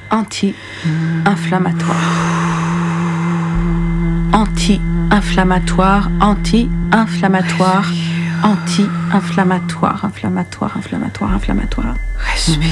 anti-inflammatoire. Anti-inflammatoire, anti-inflammatoire, anti-inflammatoire, inflammatoire. Respire.